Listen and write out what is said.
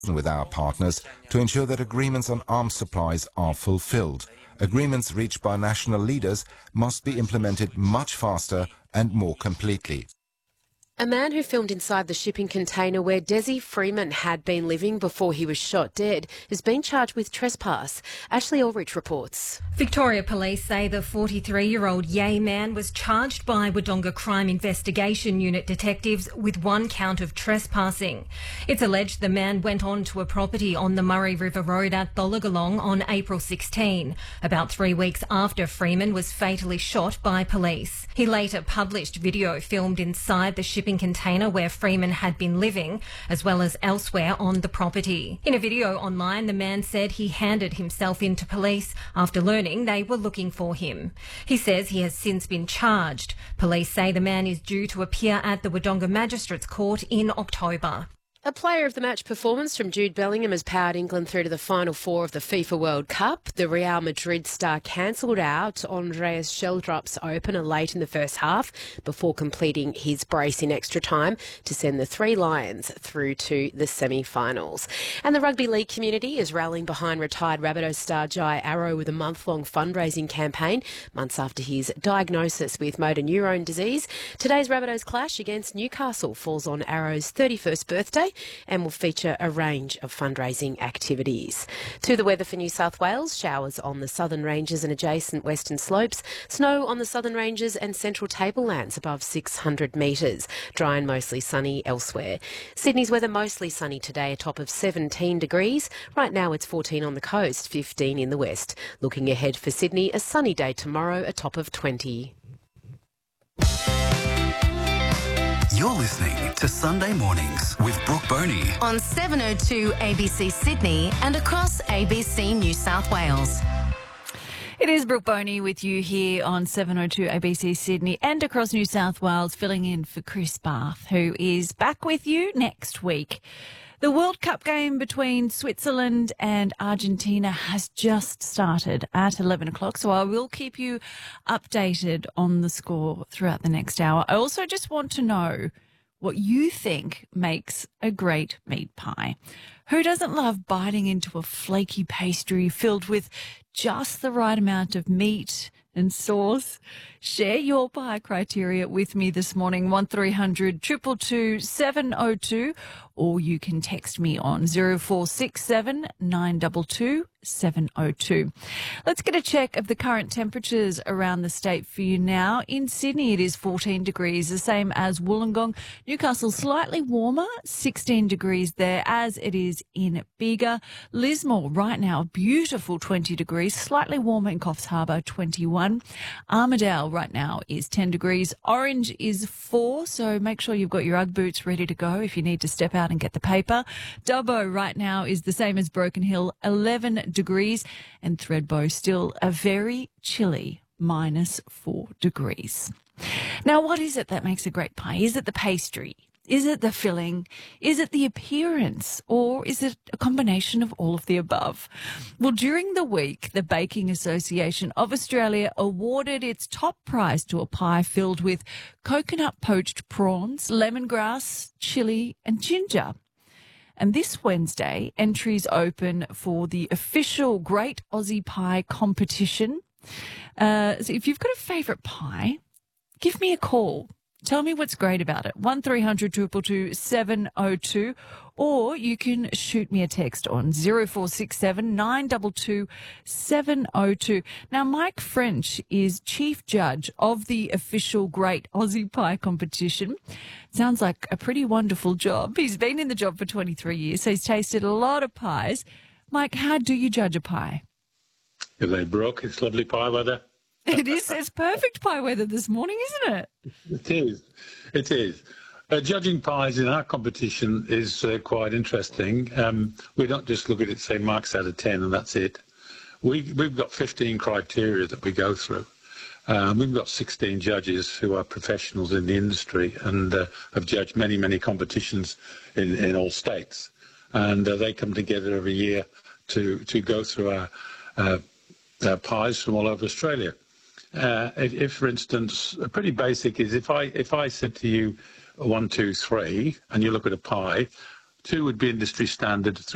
with our partners to ensure that agreements on arms supplies are fulfilled. Agreements reached by national leaders must be implemented much faster and more completely. A man who filmed inside the shipping container where Desi Freeman had been living before he was shot dead has been charged with trespass. Ashley Ulrich reports. Victoria Police say the 43-year-old Yay man was charged by Wodonga Crime Investigation Unit detectives with one count of trespassing. It's alleged the man went onto a property on the Murray River Road at Tholagolong on April 16, about 3 weeks after Freeman was fatally shot by police. He later published video filmed inside the shipping container where Freeman had been living, as well as elsewhere on the property. In a video online, the man said he handed himself in to police after learning they were looking for him. He says he has since been charged. Police say the man is due to appear at the Wodonga Magistrates Court in October. A player of the match performance from Jude Bellingham has powered England through to the Final Four of the FIFA World Cup. The Real Madrid star cancelled out Andreas Sheldrop's opener late in the first half before completing his brace in extra time to send the Three Lions through to the semi-finals. And the rugby league community is rallying behind retired Rabbitohs star Jai Arrow with a month-long fundraising campaign, months after his diagnosis with motor neurone disease. Today's Rabbitohs clash against Newcastle falls on Arrow's 31st birthday and will feature a range of fundraising activities. To the weather for New South Wales, showers on the southern ranges and adjacent western slopes, snow on the southern ranges and central tablelands above 600 metres, dry and mostly sunny elsewhere. Sydney's weather mostly sunny today, a top of 17 degrees. Right now it's 14 on the coast, 15 in the west. Looking ahead for Sydney, a sunny day tomorrow, a top of 20. You're listening to Sunday Mornings with Brooke Boney on 702 ABC Sydney and across ABC New South Wales. It is Brooke Boney with you here on 702 ABC Sydney and across New South Wales, filling in for Chris Bath, who is back with you next week. The World Cup game between Switzerland and Argentina has just started at 11 o'clock, so I will keep you updated on the score throughout the next hour. I also just want to know what you think makes a great meat pie. Who doesn't love biting into a flaky pastry filled with just the right amount of meat and sauce? Share your pie criteria with me this morning, 1300 222 702, or you can text me on 0467 922 702. Let's get a check of the current temperatures around the state for you now. In Sydney, it is 14 degrees, the same as Wollongong. Newcastle, slightly warmer, 16 degrees there, as it is in Bega. Lismore, right now, beautiful 20 degrees, slightly warmer in Coffs Harbour, 21. Armidale, right now, is 10 degrees. Orange is 4, so make sure you've got your Ugg boots ready to go if you need to step out and get the paper. Dubbo, right now, is the same as Broken Hill, 11 degrees, and Thredbo still a very chilly -4 degrees. Now, what is it that makes a great pie? Is it the pastry? Is it the filling? Is it the appearance? Or is it a combination of all of the above? Well, during the week, the Baking Association of Australia awarded its top prize to a pie filled with coconut poached prawns, lemongrass, chilli and ginger. And this Wednesday, entries open for the official Great Aussie Pie competition. So if you've got a favourite pie, give me a call. Tell me what's great about it. 1300 222 702, or you can shoot me a text on 0467 922 702. Now, Mike French is Chief Judge of the official Great Aussie Pie competition. Sounds like a pretty wonderful job. He's been in the job for 23 years, so he's tasted a lot of pies. Mike, how do you judge a pie? Hello, Brooke. It's lovely pie weather. It is. It's perfect pie weather this morning, isn't it? It is. It is. Judging pies in our competition is quite interesting. We don't just look at it, say, marks out of 10, and that's it. We've got 15 criteria that we go through. We've got 16 judges who are professionals in the industry and have judged many, many competitions in all states. And they come together every year to go through our pies from all over Australia. If, for instance, pretty basic is if I said to you 1, 2, 3, and you look at a pie, 2 would be industry standard,